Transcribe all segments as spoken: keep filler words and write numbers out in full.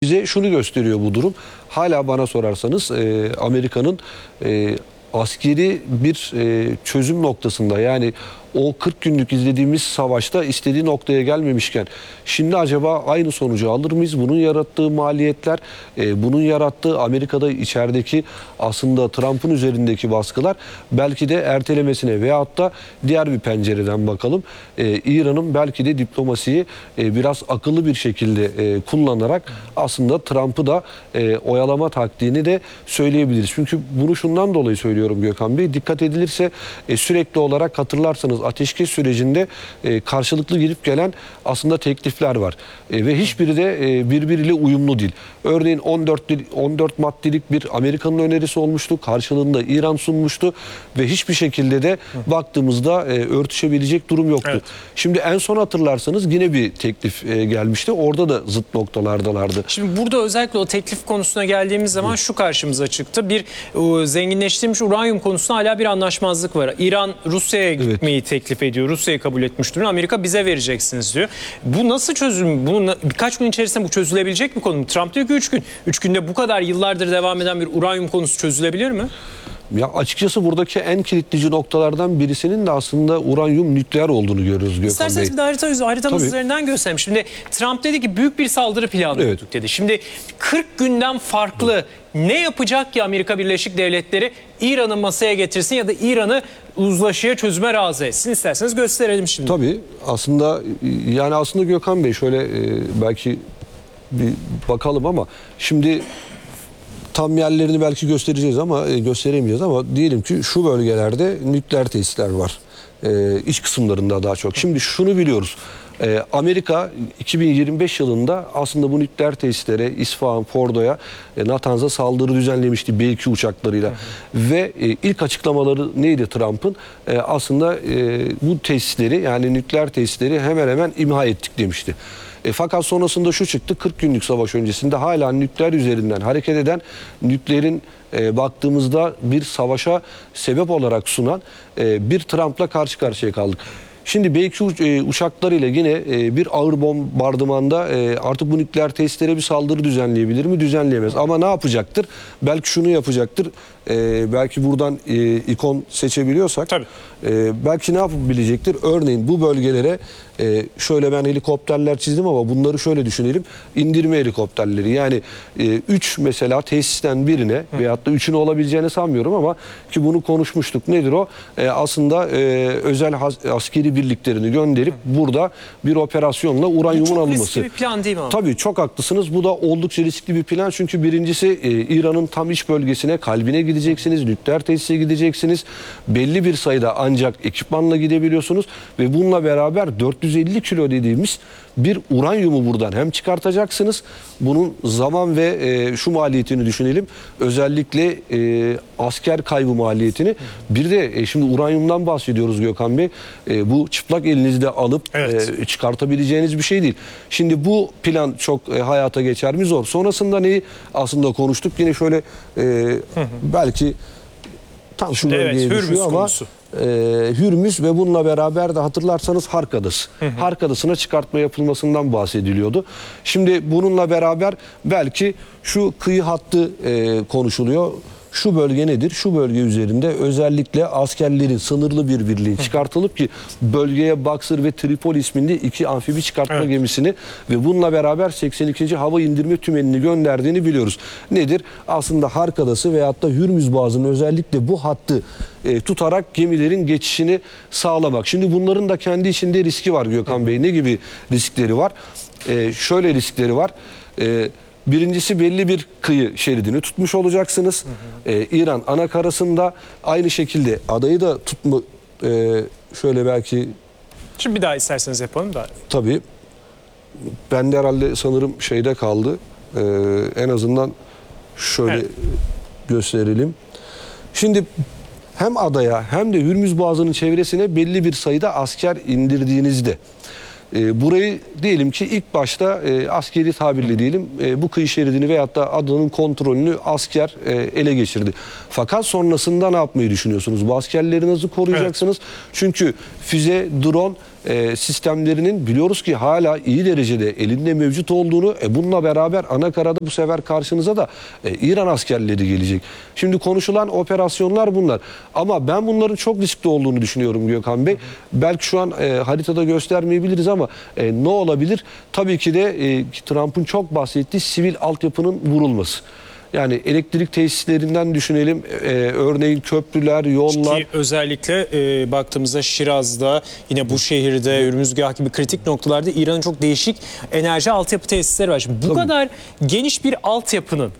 bize şunu gösteriyor bu durum. Hala bana sorarsanız e, Amerika'nın e, askeri bir e, çözüm noktasında, yani o kırk günlük izlediğimiz savaşta istediği noktaya gelmemişken şimdi acaba aynı sonucu alır mıyız? Bunun yarattığı maliyetler, e, bunun yarattığı Amerika'da içerideki aslında Trump'ın üzerindeki baskılar belki de ertelemesine veyahut da diğer bir pencereden bakalım. E, İran'ın belki de diplomasiyi e, biraz akıllı bir şekilde e, kullanarak aslında Trump'ı da e, oyalama taktiğini de söyleyebiliriz. Çünkü bunu şundan dolayı söylüyorum Gökhan Bey. Dikkat edilirse e, sürekli olarak hatırlarsanız ateşkes sürecinde e, karşılıklı girip gelen aslında teklifler var. E, ve hiçbiri de e, birbiriyle uyumlu değil. Örneğin on dört maddelik bir Amerika'nın önerisi olmuştu. Karşılığında İran sunmuştu ve hiçbir şekilde de Hı. baktığımızda e, örtüşebilecek durum yoktu. Evet. Şimdi en son hatırlarsanız yine bir teklif e, gelmişti. Orada da zıt noktalardalardı. Şimdi burada özellikle o teklif konusuna geldiğimiz zaman Hı. şu karşımıza çıktı. Bir o, zenginleştirilmiş uranyum konusunda hala bir anlaşmazlık var. İran Rusya'ya gitmeyi evet. teklif ediyor. Rusya'yı kabul etmiş durumda. Amerika bize vereceksiniz diyor. Bu nasıl çözüm? Bunu birkaç gün içerisinde bu çözülebilecek bir konu mu? Trump diyor ki üç gün. üç günde bu kadar yıllardır devam eden bir uranyum konusu çözülebilir mi? Ya açıkçası buradaki en kilitleyici noktalardan birisinin de aslında uranyum nükleer olduğunu görüyoruz Gökhan İsterseniz Bey. bir de harita, haritamız Tabii. üzerinden göstereyim. Şimdi Trump dedi ki büyük bir saldırı planı evet. yaptık dedi. Şimdi kırk günden farklı evet. ne yapacak ki Amerika Birleşik Devletleri İran'ı masaya getirsin ya da İran'ı uzlaşıya, çözüme razı etsin? İsterseniz gösterelim şimdi. Tabii aslında yani aslında Gökhan Bey şöyle belki bir bakalım ama şimdi tam yerlerini belki göstereceğiz ama gösteremeyeceğiz ama diyelim ki şu bölgelerde nükleer tesisler var. Ee, iç kısımlarında daha çok. Şimdi şunu biliyoruz. Ee, Amerika iki bin yirmi beş yılında aslında bu nükleer tesislere, İsfahan, Fordo'ya, e, Natanz'a saldırı düzenlemişti B iki uçaklarıyla. Hı hı. Ve e, ilk açıklamaları neydi Trump'ın? E, aslında e, bu tesisleri, yani nükleer tesisleri hemen hemen imha ettik demişti. E, fakat sonrasında şu çıktı, kırk günlük savaş öncesinde hala nükleer üzerinden hareket eden, nükleerin e, baktığımızda bir savaşa sebep olarak sunan e, bir Trump'la karşı karşıya kaldık. Şimdi B iki uçaklarıyla yine bir ağır bombardımanda artık bu nükleer tesislere bir saldırı düzenleyebilir mi? Düzenleyemez. Ama ne yapacaktır? Belki şunu yapacaktır. Belki buradan ikon seçebiliyorsak. Tabii. Belki ne yapabilecektir? Örneğin bu bölgelere şöyle ben helikopterler çizdim ama bunları şöyle düşünelim. İndirme helikopterleri. Yani üç mesela tesisten birine Hı. veyahut da üçün olabileceğini sanmıyorum ama ki bunu konuşmuştuk. Nedir o? Aslında özel askeri birliklerini gönderip burada bir operasyonla uranyumun alınması. Çok riskli bir plan değil mi abi? Tabii çok haklısınız. Bu da oldukça riskli bir plan. Çünkü birincisi e, İran'ın tam iç bölgesine, kalbine gideceksiniz. Nükleer tesise gideceksiniz. Belli bir sayıda ancak ekipmanla gidebiliyorsunuz. Ve bununla beraber dört yüz elli kilo dediğimiz bir uranyumu buradan hem çıkartacaksınız. Bunun zaman ve e, şu maliyetini düşünelim. Özellikle e, asker kaybı maliyetini. Bir de e, şimdi uranyumdan bahsediyoruz Gökhan Bey. E, bu çıplak elinizde alıp evet. e, çıkartabileceğiniz bir şey değil. Şimdi bu plan çok e, hayata geçer mi? Zor. Sonrasında neyi aslında konuştuk? Yine şöyle e, hı hı. belki tam şu bölgeye evet, düşüyor ama konusu. E, Hürmüz ve bununla beraber de hatırlarsanız Hark Adası. Hı hı. Hark Adası'na çıkartma yapılmasından bahsediliyordu. Şimdi bununla beraber belki şu kıyı hattı e, konuşuluyor. Şu bölge nedir? Şu bölge üzerinde özellikle askerlerin sınırlı bir birliği çıkartılıp ki bölgeye Boxer ve Tripoli isminde iki amfibi çıkartma evet. gemisini ve bununla beraber seksen ikinci hava indirme tümenini gönderdiğini biliyoruz. Nedir? Aslında Hark Adası veyahut da Hürmüz Boğazı'nın özellikle bu hattı e, tutarak gemilerin geçişini sağlamak. Şimdi bunların da kendi içinde riski var Gökhan Bey. Ne gibi riskleri var? E, şöyle riskleri var. E, Birincisi belli bir kıyı şeridini tutmuş olacaksınız. Hı hı. Ee, İran ana karasında aynı şekilde adayı da tutma e, şöyle belki. Şimdi bir daha isterseniz yapalım da. Tabii. Ben de herhalde sanırım şeyde kaldı. Ee, en azından şöyle evet. gösterelim. Şimdi hem adaya hem de Hürmüz Boğazı'nın çevresine belli bir sayıda asker indirdiğinizde E, burayı diyelim ki ilk başta e, askeri tabirle diyelim e, bu kıyı şeridini veyahut da adanın kontrolünü asker e, ele geçirdi. Fakat sonrasında ne yapmayı düşünüyorsunuz? Bu askerleri nasıl koruyacaksınız? Evet. Çünkü füze, drone e, sistemlerinin biliyoruz ki hala iyi derecede elinde mevcut olduğunu, e, bununla beraber anakarada bu sefer karşınıza da e, İran askerleri gelecek. Şimdi konuşulan operasyonlar bunlar. Ama ben bunların çok riskli olduğunu düşünüyorum Gökhan Bey. Belki şu an e, haritada göstermeyebiliriz ama e, ne olabilir? Tabii ki de e, Trump'ın çok bahsettiği sivil altyapının vurulması. Yani elektrik tesislerinden düşünelim, e, örneğin köprüler, yollar. Ki özellikle e, baktığımızda Şiraz'da, yine bu şehirde, Ürümüzgah gibi kritik noktalarda İran'ın çok değişik enerji altyapı tesisleri var. Şimdi bu Tabii. kadar geniş bir altyapının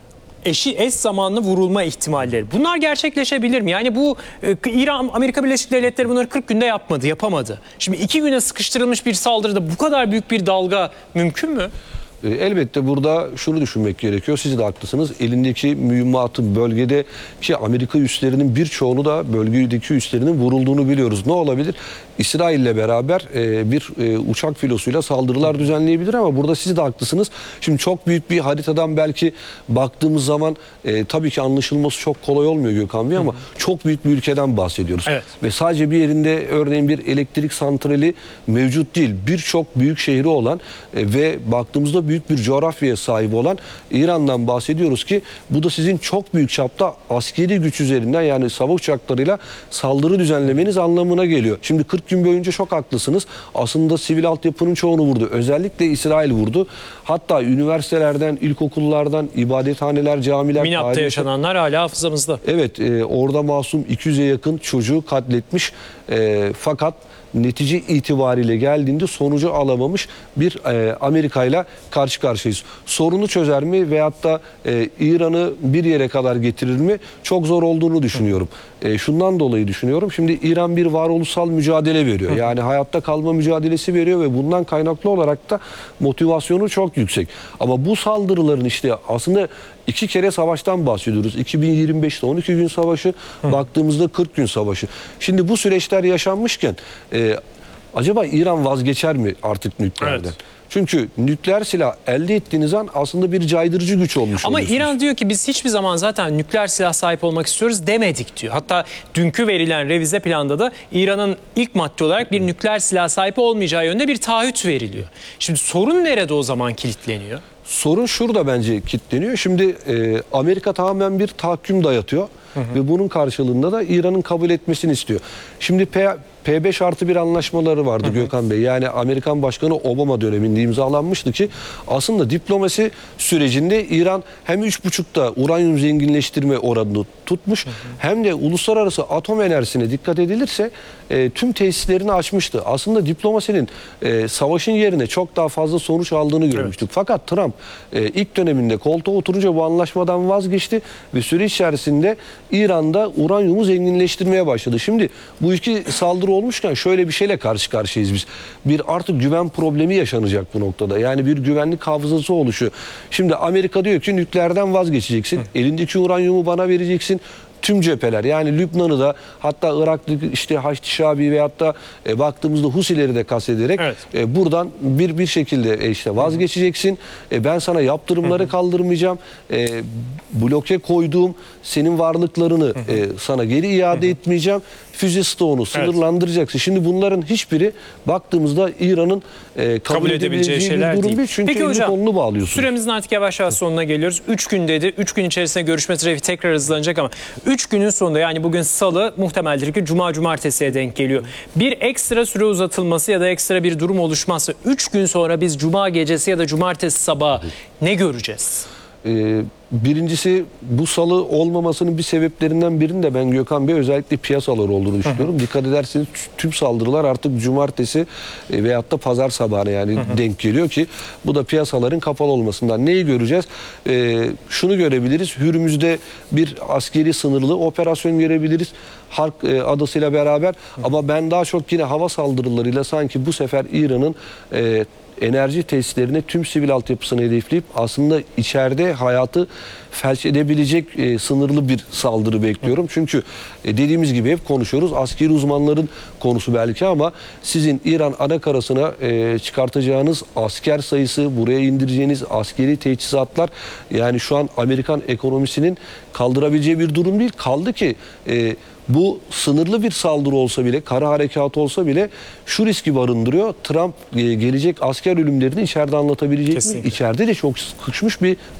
eşi eş zamanlı vurulma ihtimalleri, bunlar gerçekleşebilir mi? Yani bu e, İran, Amerika Birleşik Devletleri bunları kırk günde yapmadı, yapamadı. Şimdi iki güne sıkıştırılmış bir saldırıda bu kadar büyük bir dalga mümkün mü? Elbette burada şunu düşünmek gerekiyor. Siz de haklısınız. Elindeki mühimmatın bölgede ki Amerika üslerinin birçoğunu da bölgedeki üslerinin vurulduğunu biliyoruz. Ne olabilir? İsrail'le beraber e, bir e, uçak filosuyla saldırılar düzenleyebilir ama burada siz de haklısınız. Şimdi çok büyük bir haritadan belki baktığımız zaman e, tabii ki anlaşılması çok kolay olmuyor Gökhan Bey ama çok büyük bir ülkeden bahsediyoruz. Evet. Ve sadece bir yerinde örneğin bir elektrik santrali mevcut değil. Birçok büyük şehri olan e, ve baktığımızda büyük bir coğrafyaya sahip olan İran'dan bahsediyoruz ki bu da sizin çok büyük çapta askeri güç üzerinden, yani savaş uçaklarıyla saldırı düzenlemeniz anlamına geliyor. Şimdi kırk gün boyunca çok haklısınız. Aslında sivil altyapının çoğunu vurdu. Özellikle İsrail vurdu. Hatta üniversitelerden, ilkokullardan, ibadethaneler, camiler... Minap'ta ailesi... yaşananlar hala hafızamızda. Evet, e, orada masum iki yüze yakın çocuğu katletmiş. E, fakat netice itibariyle geldiğinde sonucu alamamış bir e, Amerika ile karşı karşıyayız. Sorunu çözer mi veyahut da e, İran'ı bir yere kadar getirir mi? Çok zor olduğunu düşünüyorum. E, şundan dolayı düşünüyorum. Şimdi İran bir varoluşsal mücadele veriyor. Yani hayatta kalma mücadelesi veriyor ve bundan kaynaklı olarak da motivasyonu çok yüksek. Ama bu saldırıların işte aslında iki kere savaştan bahsediyoruz. iki bin yirmi beşte on iki gün savaşı, Hı. baktığımızda kırk gün savaşı. Şimdi bu süreçler yaşanmışken e, acaba İran vazgeçer mi artık nükleerden? Evet. Çünkü nükleer silah elde ettiğiniz an aslında bir caydırıcı güç olmuş Ama oluyorsunuz. İran diyor ki biz hiçbir zaman zaten nükleer silah sahip olmak istiyoruz demedik diyor. Hatta dünkü verilen revize planda da İran'ın ilk madde olarak bir nükleer silah sahip olmayacağı yönde bir taahhüt veriliyor. Şimdi sorun nerede o zaman kilitleniyor? Sorun şurada bence kilitleniyor. Şimdi e, Amerika tamamen bir tahakküm dayatıyor. Hı hı. Ve bunun karşılığında da İran'ın kabul etmesini istiyor. Şimdi P beş artı bir anlaşmaları vardı, hı hı, Gökhan Bey. Yani Amerikan Başkanı Obama döneminde imzalanmıştı ki aslında diplomasi sürecinde İran hem üç buçukta uranyum zenginleştirme oranını tutmuş, hı hı, hem de uluslararası atom enerjisine dikkat edilirse e, tüm tesislerini açmıştı. Aslında diplomasinin e, savaşın yerine çok daha fazla sonuç aldığını görmüştük. Evet. Fakat Trump e, ilk döneminde koltuğa oturunca bu anlaşmadan vazgeçti ve süreç içerisinde İran'da uranyumu zenginleştirmeye başladı. Şimdi bu iki saldırı olmuşken şöyle bir şeyle karşı karşıyayız biz. Bir artık güven problemi yaşanacak bu noktada. Yani bir güvenlik hafızası oluşuyor. Şimdi Amerika diyor ki nükleerden vazgeçeceksin. Hı. Elindeki uranyumu bana vereceksin. Tüm cepheler, yani Lübnan'ı da, hatta Irak'ta işte Haçlı Şabi veyahut da e, baktığımızda Husileri de kastederek, evet, e, buradan bir bir şekilde e, işte vazgeçeceksin. E, ben sana yaptırımları, hı hı, kaldırmayacağım. E, bloke koyduğum senin varlıklarını, hı hı, e, sana geri iade, hı hı, etmeyeceğim. Füze stoğunu sınırlandıracaksın. Evet. Şimdi bunların hiçbiri baktığımızda İran'ın e, kabul, kabul edebileceği şeyler bir durum değil. değil. Çünkü Peki hocam, kolunu bağlıyorsun. Süremizin artık yavaş yavaş sonuna geliyoruz. üç gün dedi. üç gün içerisinde görüşme trafiği tekrar hızlanacak ama üç günün sonunda, yani bugün salı, muhtemeldir ki cuma cumartesiye denk geliyor. Bir ekstra süre uzatılması ya da ekstra bir durum oluşmazsa üç gün sonra biz cuma gecesi ya da cumartesi sabahı ne göreceğiz? Ee, birincisi, bu salı olmamasının bir sebeplerinden birinin de ben Gökhan Bey özellikle piyasalar olduğunu düşünüyorum. Hı hı. Dikkat ederseniz tüm saldırılar artık cumartesi e, veyahut da pazar sabahına yani, hı hı, denk geliyor ki bu da piyasaların kapalı olmasından. Neyi göreceğiz? E, şunu görebiliriz. Hürmüz'de bir askeri sınırlı operasyon görebiliriz. Hark e, adasıyla beraber, hı hı, ama ben daha çok yine hava saldırılarıyla sanki bu sefer İran'ın e, enerji tesislerine tüm sivil altyapısını hedefleyip aslında içeride hayatı felç edebilecek e, sınırlı bir saldırı bekliyorum. Çünkü e, dediğimiz gibi hep konuşuyoruz. Askeri uzmanların konusu belki ama sizin İran anakarasına e, çıkartacağınız asker sayısı, buraya indireceğiniz askeri teçhizatlar, yani şu an Amerikan ekonomisinin kaldırabileceği bir durum değil. Kaldı ki e, Bu sınırlı bir saldırı olsa bile, kara harekatı olsa bile şu riski barındırıyor. Trump e, gelecek asker ölümlerini içeride anlatabilecek Kesinlikle. mi? İçeride de çok sıkışmış bir